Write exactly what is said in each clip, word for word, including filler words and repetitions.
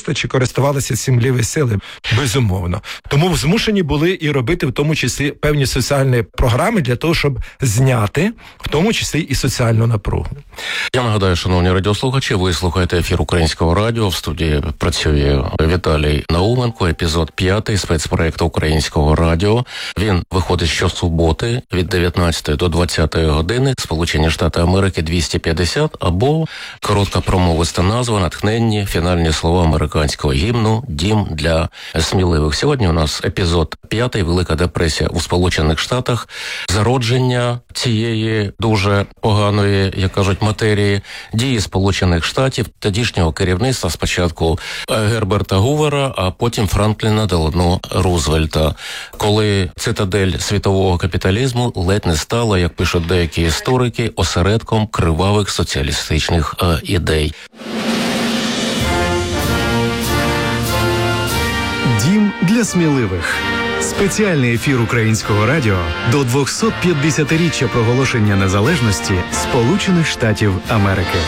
особисто, чи користувалися цим ліві сили? Безумовно. Тому змушені були і робити в тому числі певні соціальні програми для того, щоб зняти в тому числі і соціальну напругу. Я нагадаю, шановні радіослухачі, ви слухаєте ефір Українського радіо. В студії працює Віталій Науменко, епізод п'ятий спецпроєкту Українського радіо. Він виходить щосуботи від дев'ятнадцятої до двадцятої години. Сполучені Штати Америки двісті п'ятдесят, або коротка промовиста назва, натхненні фінальні слова американського гімну «Дім для сміливих». Сьогодні у нас епізод п'ятий, Велика депресія у Сполучених Штатах, зародження цієї дуже поганої, як кажуть, матерії, дії Сполучених Штатів, тодішнього керівництва, спочатку Герберта Гувера, а потім Франкліна Делано Рузвельта, коли цитадель світового капіталізму ледь не стала, як пишуть деякі історики, осередком кривавих соціалістичних е, ідей. Дім для сміливих. Спеціальний ефір Українського радіо до двохсот п'ятдесятиріччя проголошення незалежності Сполучених Штатів Америки.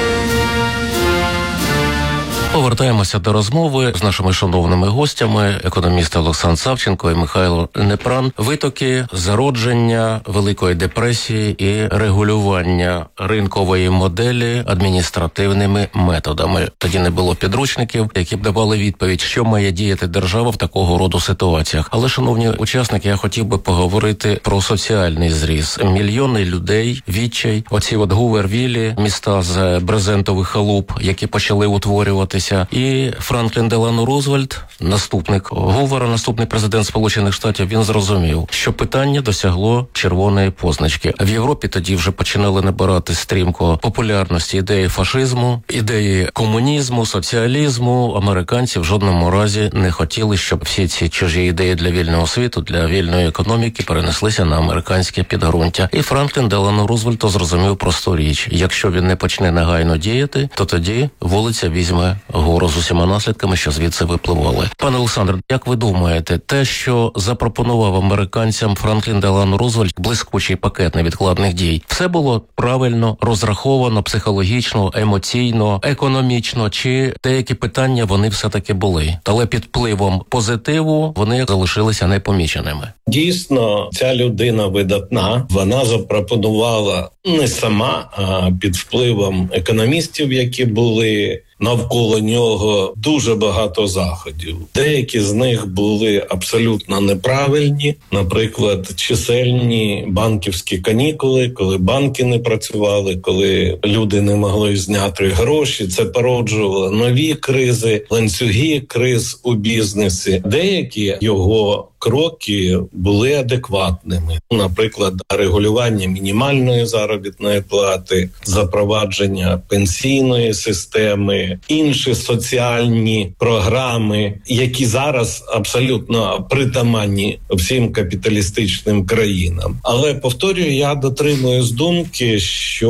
Повертаємося до розмови з нашими шановними гостями, економісти Олександр Савченко і Михайло Непран. Витоки зародження Великої депресії і регулювання ринкової моделі адміністративними методами. Тоді не було підручників, які б давали відповідь, що має діяти держава в такого роду ситуаціях. Але, шановні учасники, я хотів би поговорити про соціальний зріз. Мільйони людей, відчай, оці от Гувер-Віллі, міста з брезентових халуп, які почали утворюватися. І Франклін Делано Рузвельт, наступник Гувера, наступний президент Сполучених Штатів, він зрозумів, що питання досягло червоної позначки. В Європі тоді вже починали набирати стрімко популярності ідеї фашизму, ідеї комунізму, соціалізму. Американці в жодному разі не хотіли, щоб всі ці чужі ідеї для вільного світу, для вільної економіки перенеслися на американське підґрунтя. І Франклін Делано Рузвельт зрозумів просту річ. Якщо він не почне негайно діяти, то тоді вулиця візьме гору з усіма наслідками, що звідси випливали. Пане Олександр, як ви думаєте, те, що запропонував американцям Франклін Делано Рузвельт, блискучий пакет невідкладних дій, все було правильно розраховано, психологічно, емоційно, економічно, чи деякі питання вони все-таки були? Але під впливом позитиву вони залишилися непоміченими. Дійсно, ця людина видатна, вона запропонувала не сама, а під впливом економістів, які були навколо нього, дуже багато заходів. Деякі з них були абсолютно неправильні. Наприклад, чисельні банківські канікули, коли банки не працювали, коли люди не могли зняти гроші. Це породжувало нові кризи, ланцюги криз у бізнесі. Деякі його кроки були адекватними. Наприклад, регулювання мінімальної заробітної плати, запровадження пенсійної системи, інші соціальні програми, які зараз абсолютно притаманні всім капіталістичним країнам. Але, повторюю, я дотримуюсь думки,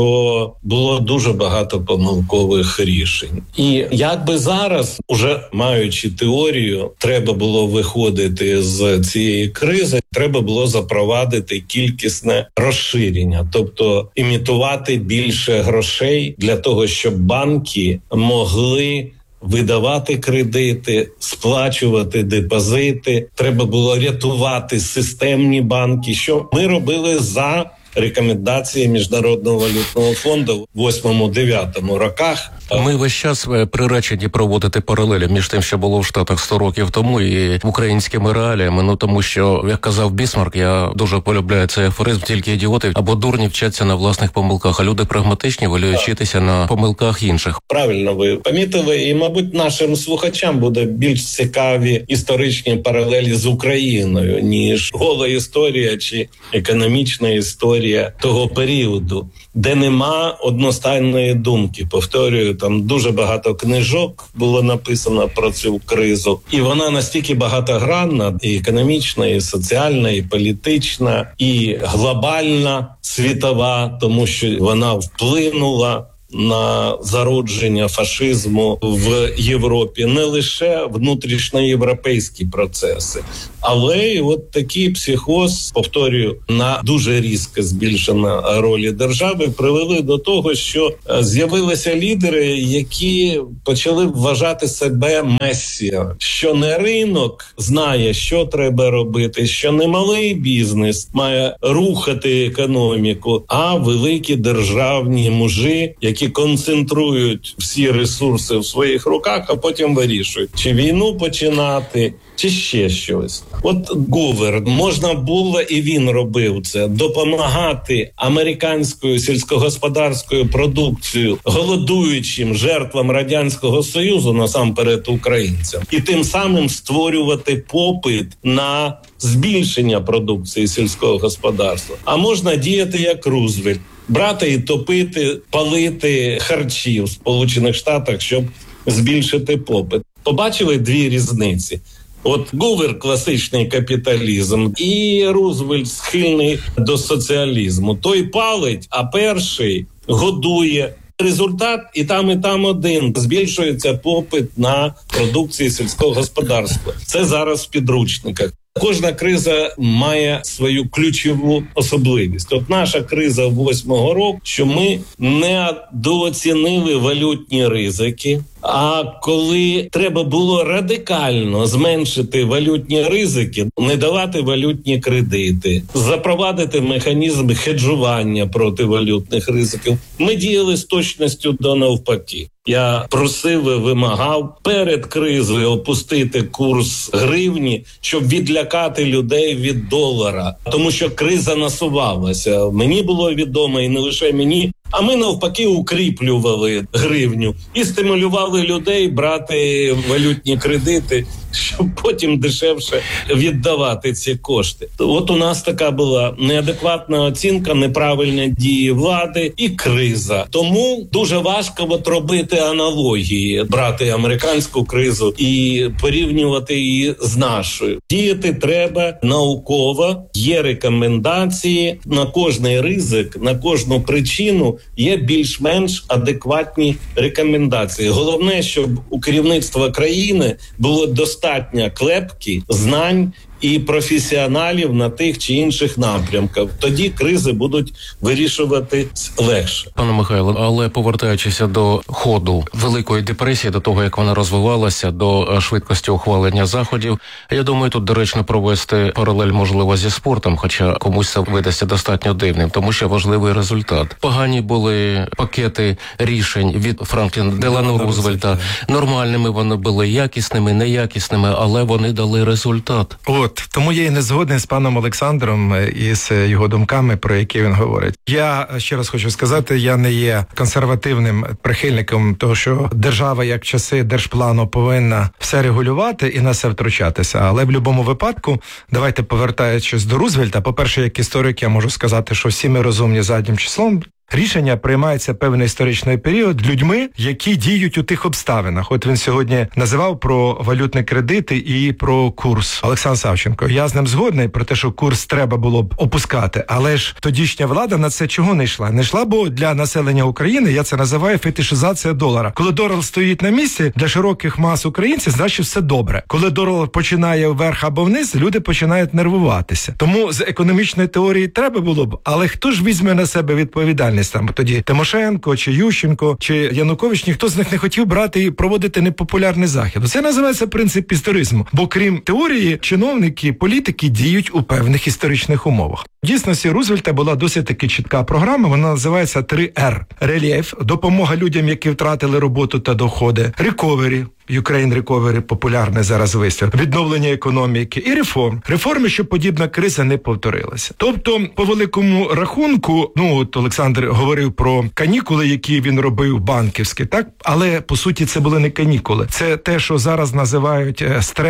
що було дуже багато помилкових рішень. І якби зараз, уже маючи теорію, треба було виходити з цієї кризи, треба було запровадити кількісне розширення, тобто імітувати більше грошей для того, щоб банки могли видавати кредити, сплачувати депозити. Треба було рятувати системні банки, що ми робили за рекомендації Міжнародного валютного фонду в восьмому-дев'ятому роках. Ми весь час приречені проводити паралелі між тим, що було в Штатах сто років тому, і українськими реаліями. Ну тому що, як казав Бісмарк, я дуже полюбляю цей афоризм, тільки ідіоти або дурні вчаться на власних помилках, а люди прагматичні воліють вчитися на помилках інших. Правильно ви помітили, і, мабуть, нашим слухачам буде більш цікаві історичні паралелі з Україною, ніж гола історія чи економічна історія того періоду, де нема одностайної думки. Повторюю, там дуже багато книжок було написано про цю кризу, і вона настільки багатогранна, і економічна, і соціальна, і політична, і глобальна, світова, тому що вона вплинула на зародження фашизму в Європі не лише внутрішньоєвропейські процеси, але й от такий психоз, повторюю, на дуже різко збільшена ролі держави привели до того, що з'явилися лідери, які почали вважати себе месія, що не ринок знає, що треба робити, що не малий бізнес має рухати економіку, а великі державні мужі, які концентрують всі ресурси в своїх руках, а потім вирішують, чи війну починати, чи ще щось. От Гувер, можна було, і він робив це, допомагати американською сільськогосподарською продукцією голодуючим жертвам Радянського Союзу, насамперед українцям, і тим самим створювати попит на збільшення продукції сільського господарства. А можна діяти як Рузвельт, брати і топити, палити харчі в Сполучених Штатах, щоб збільшити попит. Побачили дві різниці. От Гувер – класичний капіталізм, і Рузвельт схильний до соціалізму. Той палить, а перший годує. Результат і там, і там один. Збільшується попит на продукцію сільського господарства. Це зараз в підручниках. Кожна криза має свою ключову особливість. От наша криза восьмого року, що ми недооцінили валютні ризики, а коли треба було радикально зменшити валютні ризики, не давати валютні кредити, запровадити механізм хеджування проти валютних ризиків, ми діяли з точністю до навпаки. Я просив і вимагав перед кризою опустити курс гривні, щоб відлякати людей від долара. Тому що криза насувалася. Мені було відомо, і не лише мені, а ми навпаки укріплювали гривню і стимулювали людей брати валютні кредити, щоб потім дешевше віддавати ці кошти. От у нас така була неадекватна оцінка, неправильні дії влади і криза. Тому дуже важко от робити аналогії, брати американську кризу і порівнювати її з нашою. Діяти треба науково, є рекомендації, на кожний ризик, на кожну причину є більш-менш адекватні рекомендації. Головне, щоб у керівництва країни було достатньо клепки, знань і професіоналів на тих чи інших напрямках. Тоді кризи будуть вирішувати легше. Пане Михайло, але повертаючися до ходу Великої депресії, до того, як вона розвивалася, до швидкості ухвалення заходів, я думаю, тут доречно провести паралель, можливо, зі спортом, хоча комусь це видасться достатньо дивним, тому що важливий результат. Погані були пакети рішень від Франкліна Делано Рузвельта. Нормальними вони були, якісними, неякісними, але вони дали результат. От, тому я і не згодний з паном Олександром і з його думками, про які він говорить. Я ще раз хочу сказати, я не є консервативним прихильником того, що держава, як часи держплану, повинна все регулювати і на все втручатися. Але в будь-якому випадку, давайте повертаючись до Рузвельта, по-перше, як історик, я можу сказати, що всі ми розумні заднім числом. Рішення приймається певний історичний період людьми, які діють у тих обставинах. От він сьогодні називав про валютні кредити і про курс. Олександр Савченко, я з ним згодний про те, що курс треба було б опускати, але ж тодішня влада на це чого не йшла? Не йшла, бо для населення України, я це називаю фетишизація долара. Коли долар стоїть на місці, для широких мас українців, значить все добре. Коли долар починає вверх або вниз, люди починають нервуватися. Тому з економічної теорії треба було б, але хто ж візьме на себе відповідальність? Там тоді Тимошенко, чи Ющенко, чи Янукович, ніхто з них не хотів брати і проводити непопулярний захід. Це називається принцип історизму. Бо крім теорії, чиновники, політики діють у певних історичних умовах. В дійсності Рузвельта була досить таки чітка програма, вона називається три ер. Рельєф, допомога людям, які втратили роботу та доходи, рековері, Ukraine Recovery, популярний зараз вислів, відновлення економіки і реформ. Реформи, щоб подібна криза не повторилася. Тобто, по великому рахунку, ну от Олександр говорив про канікули, які він робив банківські, так? Але, по суті, це були не канікули. Це те, що зараз називають стрес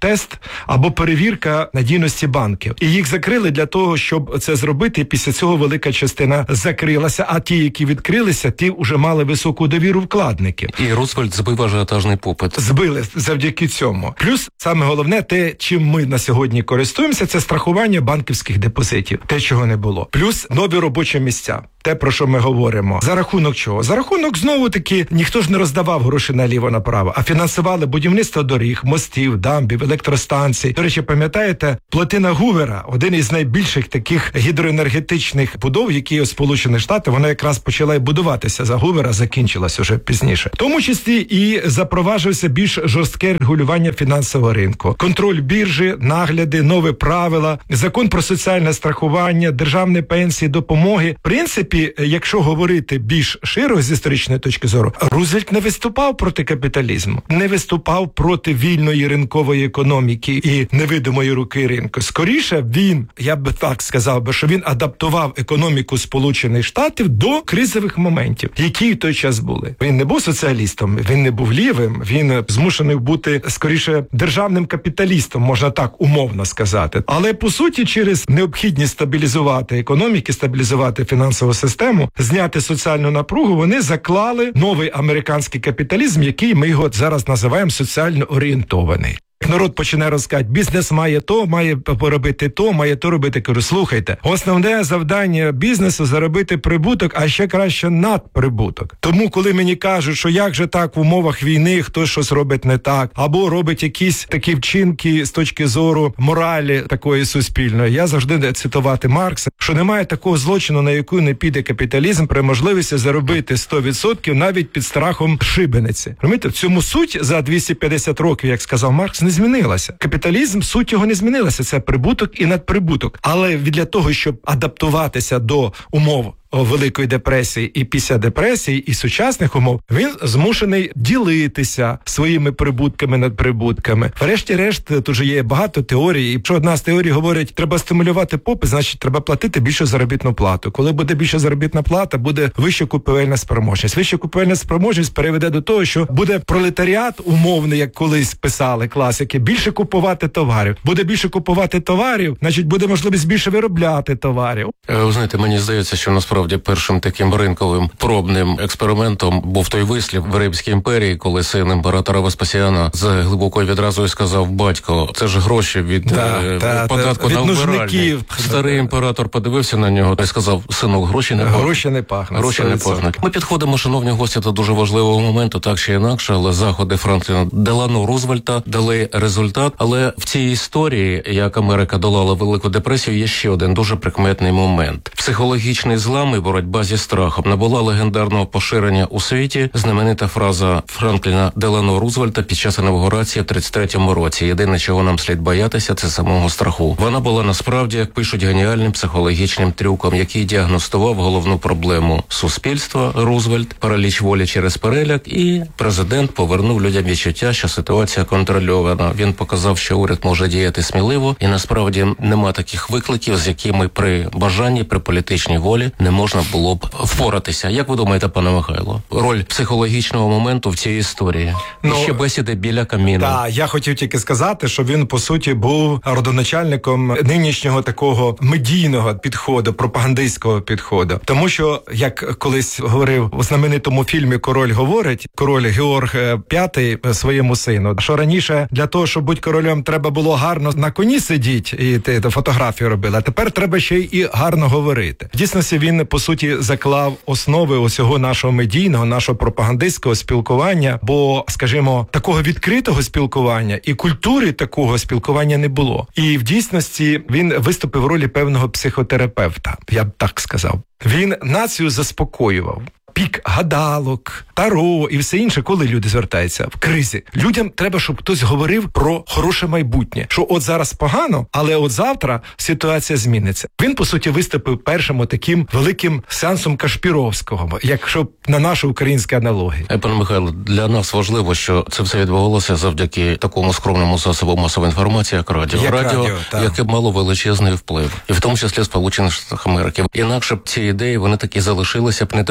стрес-тест або перевірка надійності банків. І їх закрили для того, щоб це зробити. І після цього велика частина закрилася, а ті, які відкрилися, ті вже мали високу довіру вкладників. І Рузвельт збив ажіотажний попит. Збили завдяки цьому. Плюс, саме головне, те, чим ми на сьогодні користуємося, це страхування банківських депозитів. Те, чого не було. Плюс нові робочі місця. Те, про що ми говоримо. За рахунок чого? За рахунок, знову-таки, ніхто ж не роздавав гроші наліво-направо, а фінансували будівництво доріг, мостів, дамбів, електростанцій. До речі, пам'ятаєте, плотина Гувера, один із найбільших таких гідроенергетичних будов, які у Сполучених Штатах, вона якраз почала і будуватися за Гувера, закінчилась уже пізніше. В тому числі і запроваджувався більш жорстке регулювання фінансового ринку. Контроль біржі, нагляди, нові правила, закон про соціальне страхування, державні пенсії, допомоги. В принципі, якщо говорити більш широко з історичної точки зору, Рузвельт не виступав проти капіталізму, не виступав проти вільної ринкової економіки і невидимої руки ринку. Скоріше він, я б так сказав би, що він адаптував економіку Сполучених Штатів до кризових моментів, які в той час були. Він не був соціалістом, він не був лівим, він змушений бути, скоріше, державним капіталістом, можна так умовно сказати. Але, по суті, через необхідність стабілізувати економіки, стабілізувати фінансову систему, зняти соціальну напругу, вони заклали новий американський капіталізм, який ми його зараз називаємо соціально орієнтований. Народ починає розказати, бізнес має то, має поробити то, має то робити. Кажу, слухайте, основне завдання бізнесу – заробити прибуток, а ще краще надприбуток. Тому, коли мені кажуть, що як же так в умовах війни хтось щось робить не так, або робить якісь такі вчинки з точки зору моралі такої суспільної, я завжди цитувати Маркса, що немає такого злочину, на яку не піде капіталізм при можливості заробити сто відсотків навіть під страхом шибениці. Розумієте, в цьому суть за двісті п'ятдесят років, як сказав Маркс, не змінилася. Капіталізм, суть його не змінилася. Це прибуток і надприбуток. Але для того, щоб адаптуватися до умов Великої депресії і після депресії, і сучасних умов, він змушений ділитися своїми прибутками над прибутками. Врешті-решт, тут же є багато теорій, і якщо одна з теорій говорить, треба стимулювати попит, значить треба платити більшу заробітну плату. Коли буде більша заробітна плата, буде вища купівельна спроможність. Вища купівельна спроможність переведе до того, що буде пролетаріат умовний, як колись писали класики, більше купувати товарів. Буде більше купувати товарів, значить буде можливість більше виробляти товарів. Ви знаєте, мені здається, що насправді першим таким ринковим пробним експериментом був той вислів в Римській імперії, коли син імператора Веспасіана з глибокою відразою сказав: батько, це ж гроші від да, е, та, податку та, на вбиральні. Старий імператор подивився на нього і сказав: синок, гроші не пахнуть. Гроші не пахнуть. Гроші не пахнуть. Ми підходимо, шановні гості, до дуже важливого моменту, так чи інакше, але заходи Франкліна Делано Рузвельта дали результат. Але в цій історії, як Америка долала Велику депресію, є ще один дуже прикметний момент. Психологічний злам і боротьба зі страхом набула легендарного поширення у світі знаменита фраза Франкліна Делано Рузвельта під час інавгурації в тридцять третьому році. Єдине, чого нам слід боятися, це самого страху. Вона була насправді, як пишуть, геніальним психологічним трюком, який діагностував головну проблему суспільства Рузвельт, параліч волі через переляк, і президент повернув людям відчуття, що ситуація контрольована. Він показав, що уряд може діяти сміливо, і насправді нема таких викликів, з якими при бажанні, при політичній волі не можна було б впоратися. Як ви думаєте, пане Михайло, роль психологічного моменту в цій історії? Ну, і ще бесіди біля каміну. Так, я хотів тільки сказати, що він, по суті, був родоначальником нинішнього такого медійного підходу, пропагандистського підходу. Тому що, як колись говорив у знаменитому фільмі «Король говорить», король Георг П'ятий своєму сину, що раніше для того, щоб бути королем, треба було гарно на коні сидіти і ти фотографію робили, а тепер треба ще і гарно говорити. В дійсності він, по суті, заклав основи усього нашого медійного, нашого пропагандистського спілкування, бо, скажімо, такого відкритого спілкування і культури такого спілкування не було. І в дійсності він виступив в ролі певного психотерапевта, я б так сказав. Він націю заспокоював. Пік гадалок, таро і все інше, коли люди звертаються в кризі. Людям треба, щоб хтось говорив про хороше майбутнє, що от зараз погано, але от завтра ситуація зміниться. Він, по суті, виступив першим таким великим сеансом Кашпіровського, якщо на нашу українську аналогію. Е, пане Михайло, для нас важливо, що це все відбувалося завдяки такому скромному засобу масової інформації, як радіо. Як радіо, радіо яке мало величезний вплив, і в тому числі в Сполучених Штатах Америки. Інакше б ці ідеї, вони таки залишилися б недосяжними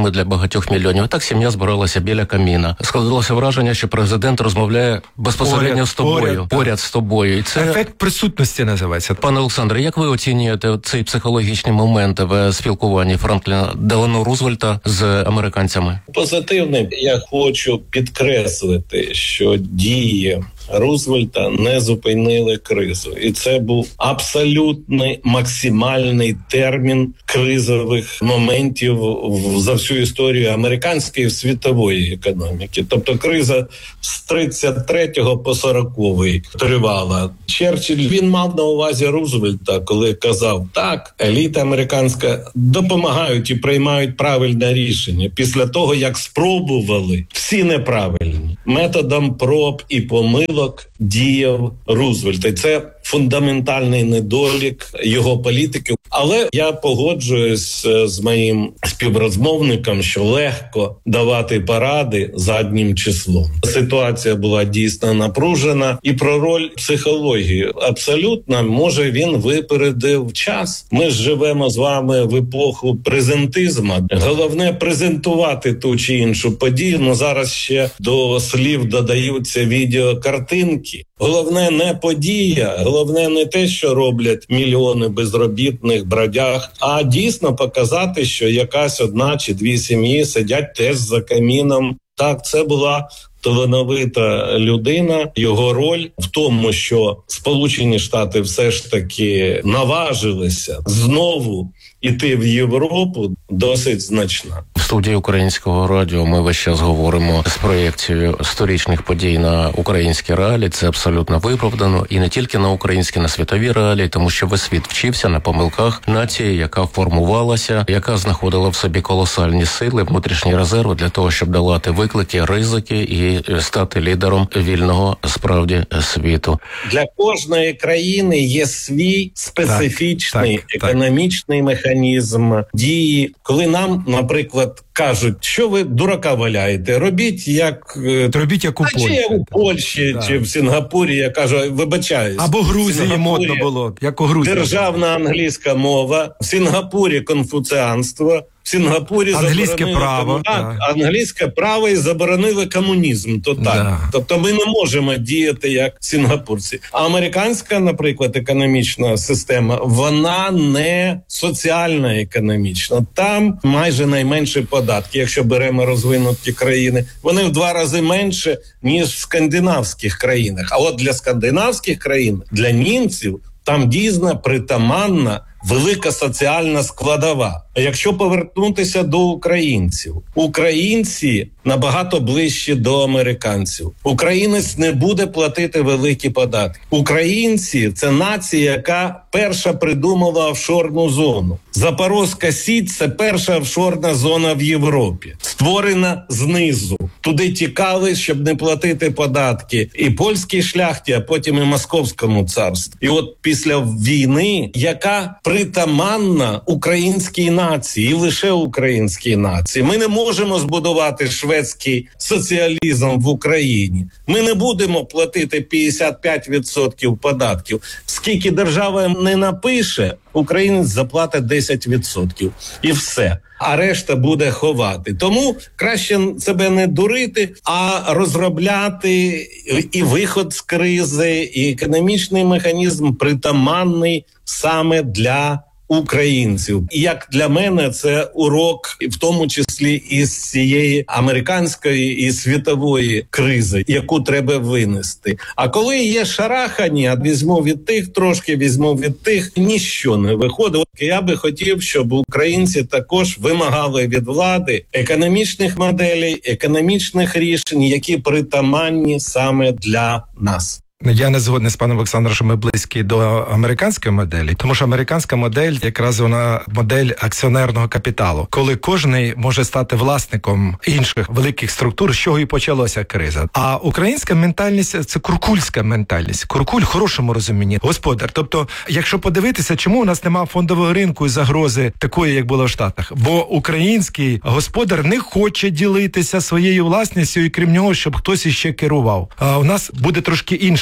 родини для багатьох мільйонів. Так сім'я збиралася біля каміна. Складалося враження, що президент розмовляє безпосередньо поряд, з тобою, поряд, поряд з тобою. І це ефект присутності називається. Пане Олександре, як ви оцінюєте цей психологічний момент в спілкуванні Франкліна Делано Рузвельта з американцями? Позитивний. Я хочу підкреслити, що дії Рузвельта не зупинили кризу. І це був абсолютний максимальний термін кризових моментів за всю історію американської і світової економіки. Тобто криза з тридцять третього по сороковий тривала. Черчилль, він мав на увазі Рузвельта, коли казав, так, еліта американська допомагають і приймають правильне рішення після того, як спробували всі неправильні. Методом проб і помилок діяв Рузвельт. І це фундаментальний недолік його політики. Але я погоджуюсь з моїм співрозмовником, що легко давати поради заднім числом. Ситуація була дійсно напружена. І про роль психології. Абсолютно, може, він випередив час. Ми ж живемо з вами в епоху презентизму. Головне презентувати ту чи іншу подію. Ну, зараз ще до слів додаються відеокартинки. Головне не подія, головне не те, що роблять мільйони безробітних, бродяг, а дійсно показати, що якась одна чи дві сім'ї сидять теж за каміном. Так, це була талановита людина. Його роль в тому, що Сполучені Штати все ж таки наважилися знову іти в Європу, досить значна. В студії Українського радіо ми весь час говоримо з проєкцією сторічних подій на українські реалії. Це абсолютно виправдано. І не тільки на українські, на світові реалії, тому що весь світ вчився на помилках нації, яка формувалася, яка знаходила в собі колосальні сили, внутрішні резерви для того, щоб долати виклики, ризики і стати лідером вільного, справді, світу. Для кожної країни є свій специфічний так, так, економічний так. механізм дії. Коли нам, наприклад, кажуть, що ви дурака валяєте, робіть як... Робіть як у Польщі. Чи як у Польщі, да. чи в Сінгапурі, я кажу, вибачаюсь. Або Грузії модно було, як у Грузії. Державна англійська мова, в Сінгапурі конфуціанство, в Сінгапурі англійське право, так, да. англійське право і заборонили комунізм. То так. Да. Тобто ми не можемо діяти як сінгапурці. А американська, наприклад, економічна система, вона не соціальна економічна. Там майже найменші податки, якщо беремо розвинуті країни. Вони в два рази менше, ніж в скандинавських країнах. А от для скандинавських країн, для німців, там дійсно притаманна велика соціальна складова. А якщо повернутися до українців, українці набагато ближчі до американців. Українець не буде платити великі податки. Українці – це нація, яка перша придумала офшорну зону. Запорозька Січ – це перша офшорна зона в Європі, створена знизу. Туди тікали, щоб не платити податки. І польській шляхті, а потім і московському царству. І от після війни, яка притаманна українській нації, і лише українській нації. Ми не можемо збудувати шведський соціалізм в Україні. Ми не будемо платити п'ятдесят п'ять відсотків податків. Скільки держава не напише, українець заплатить десять відсотків. І все. А решта буде ховати. Тому краще себе не дурити, а розробляти і виход з кризи, і економічний механізм притаманний саме для українців. І як для мене це урок, в тому числі із цієї американської і світової кризи, яку треба винести. А коли є шарахання, візьму від тих трошки, візьму від тих, ніщо не виходить. Я би хотів, щоб українці також вимагали від влади економічних моделей, економічних рішень, які притаманні саме для нас. Я не згодний з паном Олександром, що ми близькі до американської моделі, тому що американська модель якраз вона модель акціонерного капіталу, коли кожний може стати власником інших великих структур, з чого і почалася криза. А українська ментальність – це куркульська ментальність. Куркуль в хорошому розумінні – господар. Тобто, якщо подивитися, чому у нас немає фондового ринку і загрози такої, як було в Штатах? Бо український господар не хоче ділитися своєю власністю і крім нього, щоб хтось іще керував. А у нас буде трошки інша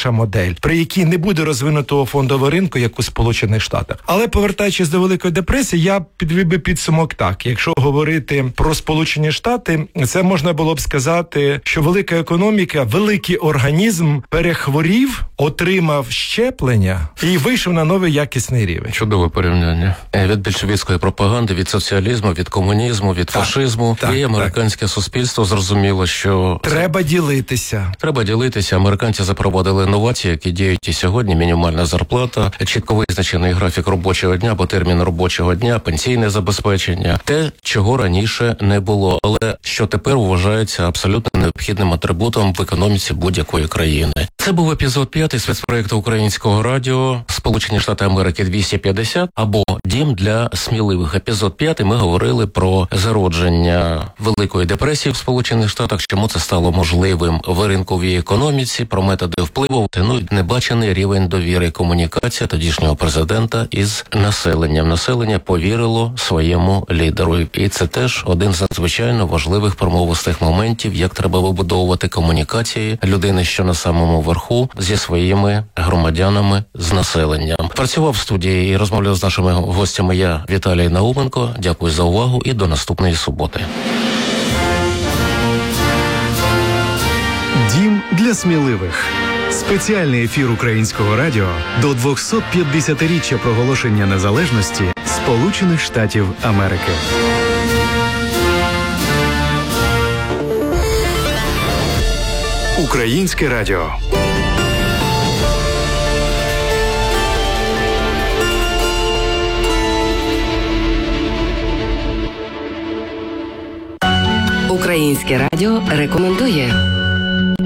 інша модель, при якій не буде розвинутого фондового ринку, як у Сполучених Штатах. Але повертаючись до Великої депресії, я підвів би підсумок так. Якщо говорити про Сполучені Штати, це можна було б сказати, що велика економіка, великий організм перехворів, отримав щеплення і вийшов на новий якісний рівень. Чудове порівняння. Від більшовицької пропаганди, від соціалізму, від комунізму, від так, фашизму. Так, і американське так. суспільство зрозуміло, що... Треба ділитися. Треба ділитися. Американці запровадили інновації, які діють і сьогодні. Мінімальна зарплата, чітко визначений графік робочого дня, або термін робочого дня, пенсійне забезпечення. Те, чого раніше не було, але що тепер вважається абсолютно необхідним атрибутом в економіці будь-якої країни. Це був епізод п'ятий спецпроєкту Українського радіо «Сполучені Штати Америки двісті п'ятдесят» або «Дім для сміливих». Епізод п'ятий ми говорили про зародження Великої депресії в Сполучених Штатах, чому це стало можливим в ринковій економіці, про методи впливу, ну, небачений рівень довіри, комунікація тодішнього президента із населенням. Населення повірило своєму лідеру. І це теж один з надзвичайно важливих промовистих моментів, як треба вибудовувати комунікації людини, що на самому верху, зі своїми громадянами, з населенням. Працював в студії і розмовляв з нашими гостями я, Віталій Науменко. Дякую за увагу і до наступної суботи. Дім для сміливих. Спеціальний ефір Українського радіо до двохсот п'ятдесятиріччя проголошення незалежності Сполучених Штатів Америки. Українське радіо. Українське радіо рекомендує.